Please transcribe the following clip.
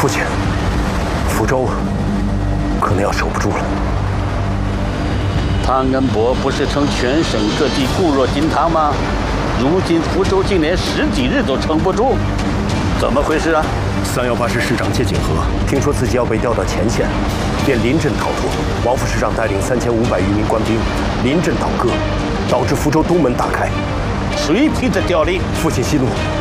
父亲，福州可能要守不住了。 汤恩伯不是称全省各地固若金汤吗？如今福州竟连10几日都撑不住，怎么回事啊 ？318师师长谢景和听说自己要被调到前线，便临阵逃脱。王副师长带领3500余名官兵临阵倒戈，导致福州东门大开。 谁替他调令？ 父亲息怒。